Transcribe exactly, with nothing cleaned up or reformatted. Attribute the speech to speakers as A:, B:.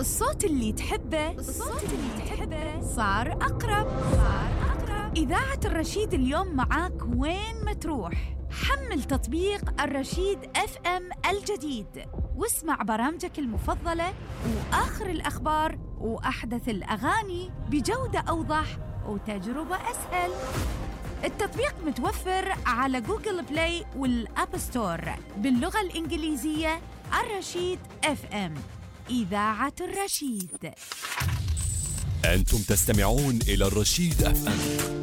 A: الصوت اللي تحبه الصوت اللي تحبه صار أقرب صار أقرب. إذاعة الرشيد اليوم معاك وين ما تروح. حمل تطبيق الرشيد اف ام الجديد واسمع برامجك المفضلة وآخر الأخبار وأحدث الأغاني بجودة أوضح وتجربة أسهل. التطبيق متوفر على جوجل بلاي والأب ستور باللغة الإنجليزية. الرشيد اف ام، إذاعة الرشيد.
B: أنتم تستمعون إلى الرشيد اف ام.